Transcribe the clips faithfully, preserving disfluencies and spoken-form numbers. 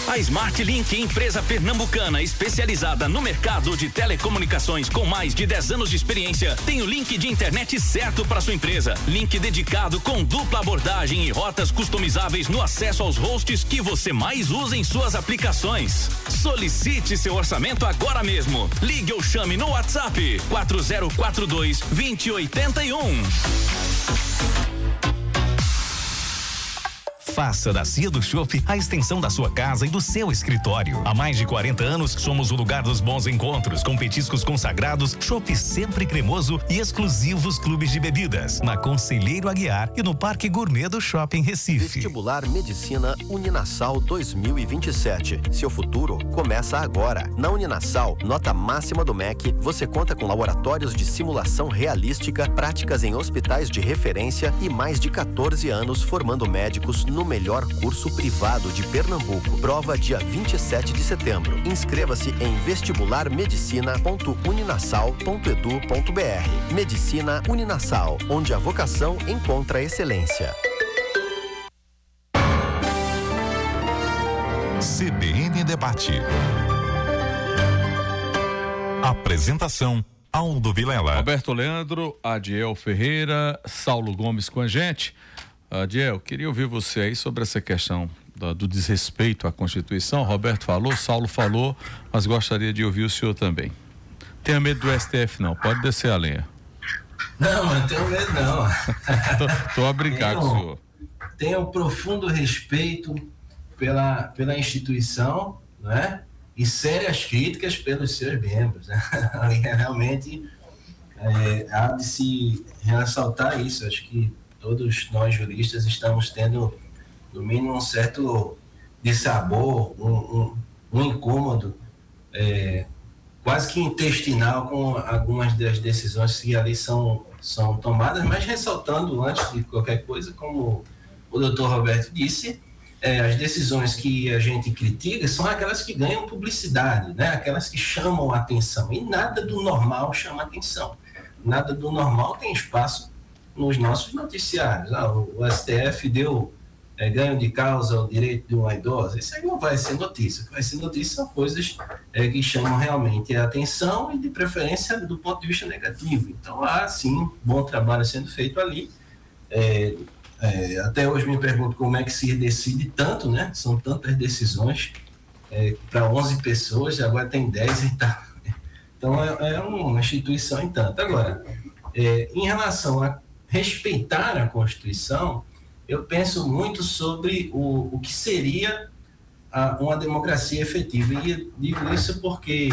A Smart Link, empresa pernambucana especializada no mercado de telecomunicações com mais de dez anos de experiência, tem o link de internet certo para sua empresa. Link dedicado com dupla abordagem e rotas customizáveis no acesso aos hosts que você mais usa em suas aplicações. Solicite seu orçamento agora mesmo. Ligue ou chame no WhatsApp quatro zero quatro dois, dois zero oito um. Faça da Cia do Chopp a extensão da sua casa e do seu escritório. Há mais de quarenta anos, somos o lugar dos bons encontros, com petiscos consagrados, chopp sempre cremoso e exclusivos clubes de bebidas. Na Conselheiro Aguiar e no Parque Gourmet do Shopping Recife. Vestibular Medicina Uninasal dois mil e vinte e sete. Seu futuro começa agora. Na Uninasal, nota máxima do M E C, você conta com laboratórios de simulação realística, práticas em hospitais de referência e mais de quatorze anos formando médicos no melhor curso privado de Pernambuco. Prova dia vinte e sete de setembro. Inscreva-se em vestibular medicina ponto uninasal ponto edu ponto br. Medicina Uninasal, onde a vocação encontra excelência. C B N Debate. Apresentação: Aldo Vilela. Roberto Leandro, Adiel Ferreira, Saulo Gomes com a gente. Adiel, queria ouvir você aí sobre essa questão do, do desrespeito à Constituição. Roberto falou, Saulo falou, mas gostaria de ouvir o senhor também. Tenha medo do S T F não, pode descer a lenha. Não, não tenho medo não. tô, tô a brincar tenho, com o senhor. Tenho um profundo respeito pela, pela instituição, né? E sérias críticas pelos seus membros, né? Realmente é, há de se ressaltar isso. Acho que todos nós juristas estamos tendo, no mínimo, um certo dissabor, um, um, um incômodo é, quase que intestinal com algumas das decisões que ali são, são tomadas, mas ressaltando, antes de qualquer coisa, como o doutor Roberto disse, é, as decisões que a gente critica são aquelas que ganham publicidade, né? Aquelas que chamam a atenção, e nada do normal chama atenção, nada do normal tem espaço nos nossos noticiários. Ah, o S T F deu é, ganho de causa ao direito de uma idosa. Isso aí não vai ser notícia. O que vai ser notícia são coisas é, que chamam realmente a atenção e de preferência do ponto de vista negativo. Então há sim bom trabalho sendo feito ali. É, é, até hoje me pergunto como é que se decide tanto, né? São tantas decisões é, para onze pessoas, agora tem dez e tal. Então é, é uma instituição em tanto. Agora, é, em relação a respeitar a Constituição, eu penso muito sobre o, o que seria a, uma democracia efetiva. E digo isso porque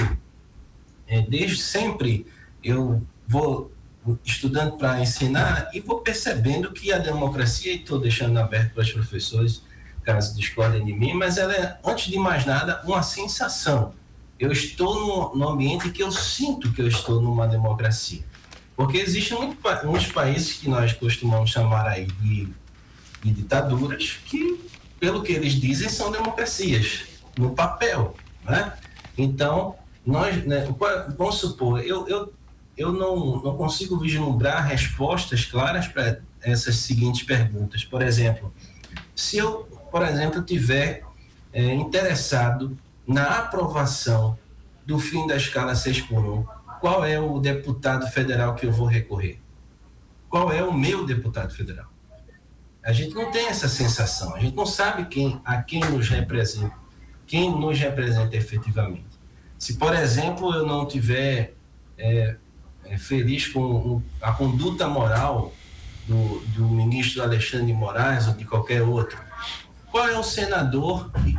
é, desde sempre eu vou estudando para ensinar e vou percebendo que a democracia, e estou deixando aberto para os professores, caso discordem de mim, mas ela é, antes de mais nada, uma sensação. Eu estou num, num ambiente que eu sinto que eu estou numa democracia. Porque existem muito, muitos países que nós costumamos chamar aí de, de ditaduras que, pelo que eles dizem, são democracias, no papel, né? Então, nós, né, vamos supor, eu, eu, eu não, não consigo vislumbrar respostas claras para essas seguintes perguntas. Por exemplo, se eu, por exemplo, tiver é, interessado na aprovação do fim da escala seis por um, qual é o deputado federal que eu vou recorrer? Qual é o meu deputado federal? A gente não tem essa sensação, a gente não sabe quem, a quem nos representa, quem nos representa efetivamente. Se, por exemplo, eu não tiver é, é, feliz com a conduta moral do, do ministro Alexandre de Moraes ou de qualquer outro, qual é o senador